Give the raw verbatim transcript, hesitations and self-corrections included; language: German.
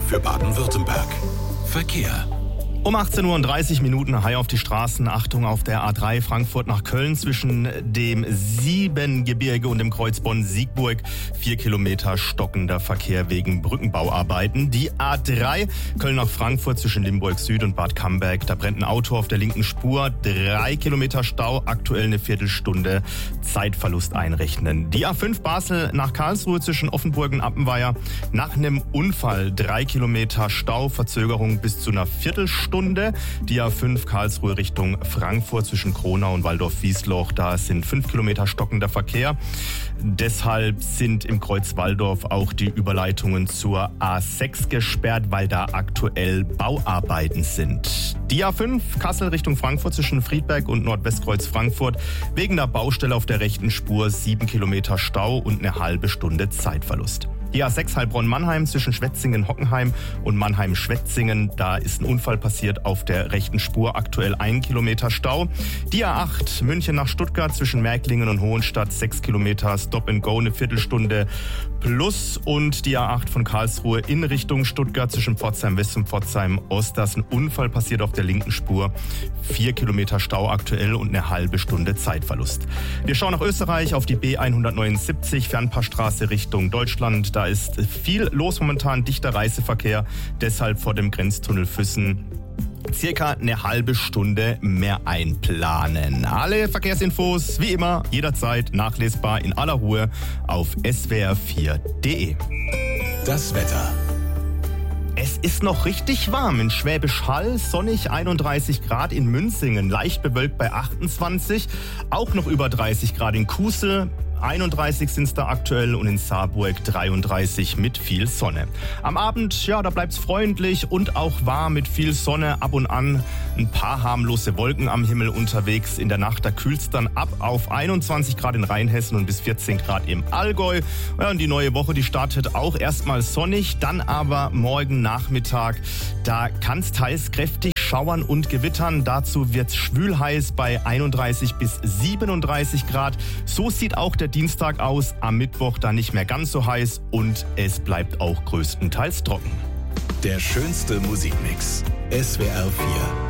für Baden-Württemberg. Verkehr. Um achtzehn Uhr und dreißig Minuten, High auf die Straßen. Achtung auf der A drei Frankfurt nach Köln zwischen dem Siebengebirge und dem Kreuz Bonn-Siegburg. Vier Kilometer stockender Verkehr wegen Brückenbauarbeiten. Die A drei Köln nach Frankfurt zwischen Limburg Süd und Bad Camberg. Da brennt ein Auto auf der linken Spur. Drei Kilometer Stau, aktuell eine Viertelstunde Zeitverlust einrechnen. Die A fünf Basel nach Karlsruhe zwischen Offenburg und Appenweier. Nach einem Unfall drei Kilometer Stau, Verzögerung bis zu einer Viertelstunde. Die A fünf Karlsruhe Richtung Frankfurt zwischen Kronau und Waldorf-Wiesloch. Da sind fünf Kilometer stockender Verkehr. Deshalb sind im Kreuz Walldorf auch die Überleitungen zur A sechs gesperrt, weil da aktuell Bauarbeiten sind. Die A fünf Kassel Richtung Frankfurt zwischen Friedberg und Nordwestkreuz Frankfurt. Wegen der Baustelle auf der rechten Spur sieben Kilometer Stau und eine halbe Stunde Zeitverlust. Die A sechs Heilbronn-Mannheim zwischen Schwetzingen-Hockenheim und Mannheim-Schwetzingen. Da ist ein Unfall passiert auf der rechten Spur. Aktuell ein Kilometer Stau. Die A acht München nach Stuttgart zwischen Märklingen und Hohenstadt. Sechs Kilometer Stop and Go, eine Viertelstunde plus. Und die A acht von Karlsruhe in Richtung Stuttgart zwischen Pforzheim West und Pforzheim Ost. Da ist ein Unfall passiert auf der linken Spur. Vier Kilometer Stau aktuell und eine halbe Stunde Zeitverlust. Wir schauen nach Österreich auf die B hundertneunundsiebzig Fernpassstraße Richtung Deutschland. Da ist viel los momentan, dichter Reiseverkehr, deshalb vor dem Grenztunnel Füssen circa eine halbe Stunde mehr einplanen. Alle Verkehrsinfos wie immer jederzeit nachlesbar in aller Ruhe auf s w r vier punkt d e. Das Wetter. Es ist noch richtig warm in Schwäbisch Hall, sonnig einunddreißig Grad in Münzingen, leicht bewölkt bei achtundzwanzig, auch noch über dreißig Grad in Kusel, einunddreißig sind es da aktuell und in Saarburg dreiunddreißig mit viel Sonne. Am Abend, ja, da bleibt's freundlich und auch warm mit viel Sonne, ab und an ein paar harmlose Wolken am Himmel unterwegs. In der Nacht, da kühlt's dann ab auf einundzwanzig Grad in Rheinhessen und bis vierzehn Grad im Allgäu. Ja, und die neue Woche, die startet auch erstmal sonnig, dann aber morgen Nachmittag, da kann's teils kräftig schauern und gewittern. Dazu wird's schwülheiß bei einunddreißig bis siebenunddreißig Grad. So sieht auch der Dienstag aus. Am Mittwoch dann nicht mehr ganz so heiß und es bleibt auch größtenteils trocken. Der schönste Musikmix. S W R vier.